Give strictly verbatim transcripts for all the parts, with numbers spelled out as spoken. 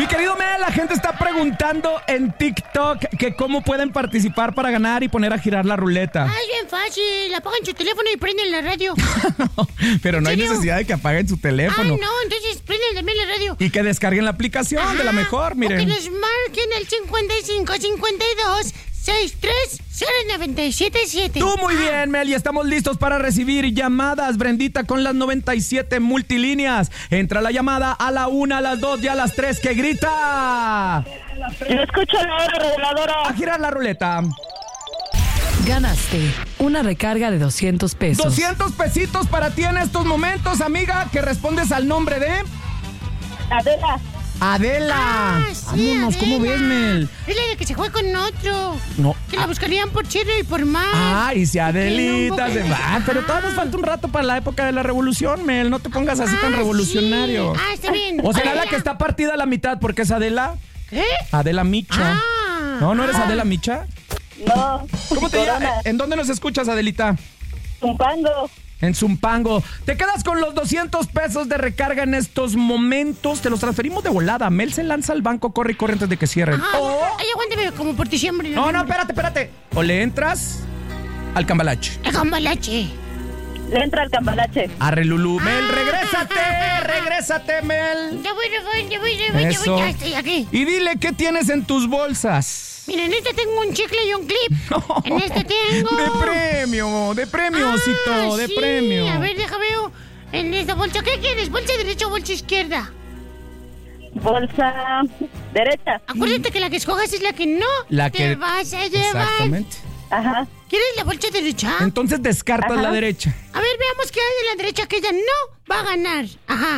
Mi querido Mel, la gente está preguntando en TikTok que cómo pueden participar para ganar y poner a girar la ruleta. Ay, bien fácil. Apagan su teléfono y prenden la radio. No, pero no hay necesidad de que apaguen su teléfono. Ay, no, entonces prenden también la radio. Y que descarguen la aplicación. Ajá, de la mejor, miren. O que nos marquen el cincuenta y cinco, cincuenta y dos, sesenta y tres, cero noventa y siete siete. Tú muy bien, Mel, y estamos listos para recibir llamadas. Brendita con las noventa y siete multilíneas. Entra la llamada a la una, a las dos y a las tres que grita. Yo escucho la hora reguladora. A girar la ruleta. Ganaste una recarga de doscientos pesos. doscientos pesitos para ti en estos momentos, amiga, que respondes al nombre de... Adela. Adela. Ah, sí, vámonos, Adela. ¿Cómo ves, Mel? Es la de que se fue con otro. No. Que la buscarían por Chile y por mar. Ah, y si Adelita no, se va. Pero todavía nos falta un rato para la época de la revolución, Mel. No te pongas así ah, tan revolucionario. Sí. Ah, está bien. O será Adela. la que está partida a la mitad porque es Adela. ¿Qué? Adela Micha. Ah. ¿No? ¿No eres Adela Micha? No. ¿Cómo te Corona. llamas? ¿En dónde nos escuchas, Adelita? Zumpango. En Zumpango. Te quedas con los doscientos pesos de recarga en estos momentos. Te los transferimos de volada. Mel se lanza al banco, corre y corre antes de que cierren. Ajá. O... Ay, aguántame como por diciembre. No, no, espérate, espérate. O le entras al cambalache. El cambalache. Le entra el cambalache. Arre, Lulú. Ah. Mel, regrésate. Regrésate, Mel. Ya voy, ya voy, ya voy, ya voy, ya Eso. voy, ya estoy aquí. Y dile qué tienes en tus bolsas. Mira, en este tengo un chicle y un clip. No. En este tengo... De premio, de premio, Ah, osito, de sí. premio. A ver, déjame ver. En esta bolsa, ¿qué quieres? ¿Bolsa derecha o bolsa izquierda? Bolsa derecha. Acuérdate que la que escojas es la que no La te que- vas a llevar. Exactamente. Ajá. ¿Quieres la bolsa derecha? Entonces descartas Ajá. la derecha. A ver, veamos qué hay de la derecha que ella no va a ganar. Ajá.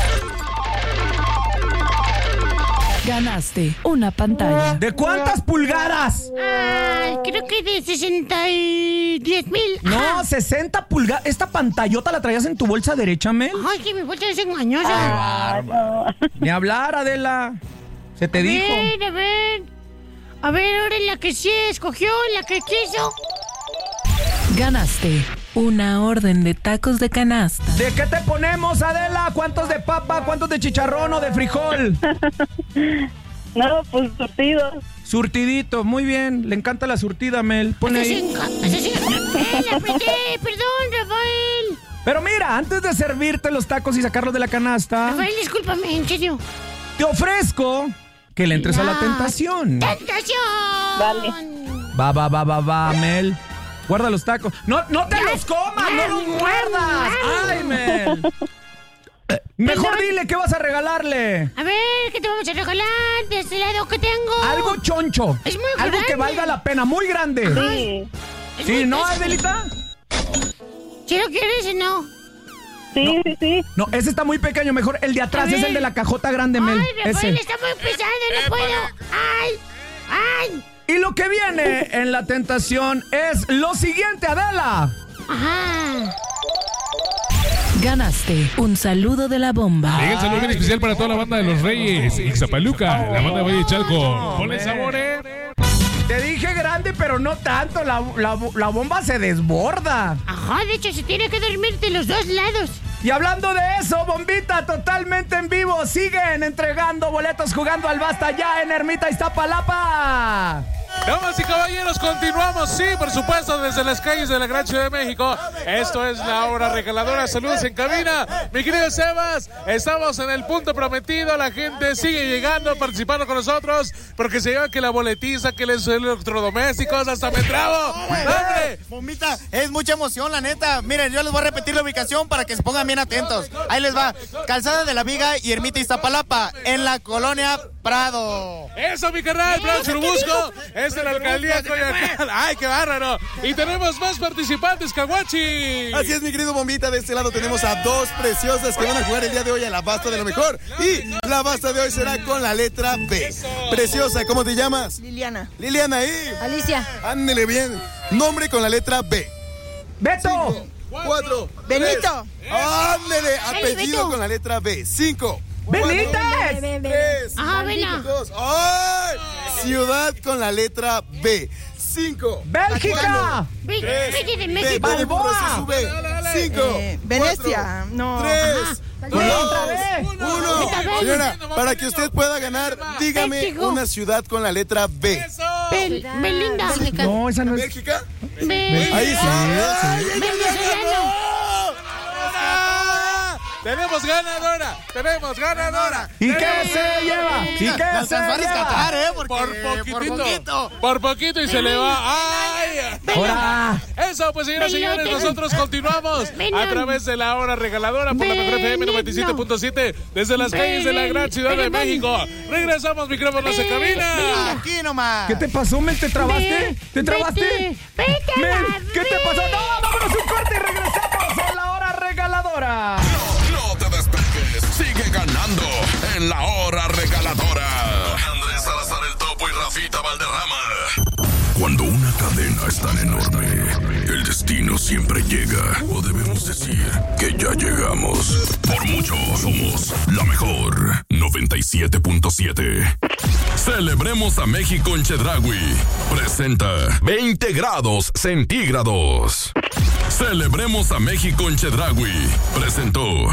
Ganaste una pantalla. ¿De cuántas pulgadas? Ay, creo que de sesenta y diez mil. No, sesenta pulgadas. ¿Esta pantallota la traías en tu bolsa derecha, Mel? Ay, que mi bolsa es engañosa. Ah, no. Ni hablar, Adela. Se te a dijo. ver, a ver. A ver, ahora en la que sí escogió, en la que quiso. Ganaste una orden de tacos de canasta. ¿De qué te ponemos, Adela? ¿Cuántos de papa? ¿Cuántos de chicharrón o de frijol? No, pues surtidos. Surtidito, muy bien. Le encanta la surtida, Mel. Pone ahí. Asesino, asesino. ¡Eh, la apreté! ¡Perdón, Rafael! Pero mira, antes de servirte los tacos y sacarlos de la canasta, Rafael, discúlpame, en serio. te ofrezco que le entres a la Ya. tentación. ¡Tentación! Vale. Va, va, va, va, va, Mel. Guarda los tacos. ¡No, no te Ya. los comas! Ya. ¡No los muerdas! ¡Ay, Mel! Eh, Mejor Perdón. dile qué vas a regalarle. A ver, ¿qué te vamos a regalar de este lado que tengo? Algo choncho. Es muy Algo que grande. valga la pena, muy grande. Sí. Es Sí, muy- ¿no, es- Adelita? ¿Sí lo quieres o no? Sí, sí, sí. No, ese está muy pequeño. Mejor el de atrás A ver. es el de la cajota grande, Mel. Ay, Rafael, Ese. está muy pesado, no puedo. ¡Ay! ¡Ay! Y lo que viene en la tentación es lo siguiente, Adela. Ajá. Ganaste un saludo de la bomba. Un saludo bien especial para toda la banda de Los Reyes, Ixtapaluca, la banda de Valle de Chalco. Ponle sabor, eh. Te dije grande, pero no tanto. La, la- la bomba se desborda. Ajá, de hecho, se tiene que dormir de los dos lados. Y hablando de eso, Bombita, totalmente en vivo. Siguen entregando boletos jugando al Basta ya en Ermita Iztapalapa. Damas y caballeros, continuamos, sí, por supuesto, desde las calles de la Gran Ciudad de México. Esto es la hora regaladora. Saludos en cabina. Mi querido Sebas, estamos en el punto prometido. La gente sigue llegando, participando con nosotros, porque se lleva que la boletiza, que los electrodomésticos, hasta me trabo. ¡Hombre! Bombita, es mucha emoción, la neta. Miren, yo les voy a repetir la ubicación para que se pongan bien atentos. Ahí les va. Calzada de la Viga y Ermita Iztapalapa, en la colonia Prado. Eso, mi carnal, Prado Churubusco, es de la alcaldía Coyoacán. ¡Ay, qué bárbaro! Y tenemos más participantes, Caguachi. Así es, mi querido Bombita. De este lado tenemos a dos preciosas que van a jugar el día de hoy a la Basta de lo mejor. Y la Basta de hoy será con la letra B. Preciosa, ¿cómo te llamas? Liliana. Liliana, ¿y? Alicia. Ándele bien. Nombre con la letra B. Beto. Cuatro. Benito. tres. Ándele. Apellido Beto. con la letra B. Cinco. Benítez. Tres. Ajá, vena. Dos. ¡Ay! Ciudad con la letra B. Cinco. Bélgica. Ve- Tres. Vete de B México. de burro, se sube. Cinco. Eh, Venecia. No. Tres. Otra vez. Uno. Señora, para que usted pueda ganar, dígame México. una ciudad con la letra B. ¡Eso! Bel- Belinda. No, esa no es. ¿Bélgica? Be- Ahí sí. Venezolano. ¡Ah! ¡Tenemos ganadora! ¡Tenemos ganadora! ¿Y qué se lleva? ¿Y qué La se alcanzó a rescatar, lleva? ¿eh? Porque, Por por poquitito. poquito. Por poquito y se le va. ¡Ay! Ahora. Eso, pues señoras y señores, nosotros continuamos a través de la hora regaladora por la mejor F M noventa y siete punto siete desde las calles de la gran ciudad de México. Regresamos, micrófonos en cabina. Aquí nomás. ¿Qué te pasó, Mel? ¿Te trabaste? Ve- ¿Te trabaste? vete, vete a Mel, la ¿qué te pasó? No, vámonos un corte y regresamos a la hora regaladora. No te despegues, sigue ganando en la hora regaladora. Andrés Salazar el Topo y Rafita Valderrama. Cuando una cadena es tan enorme, el destino siempre llega. O debemos decir que ya llegamos. Por mucho somos la mejor noventa y siete punto siete. Celebremos a México en Chedraui. Presenta veinte grados centígrados. Celebremos a México en Chedraui. Presentó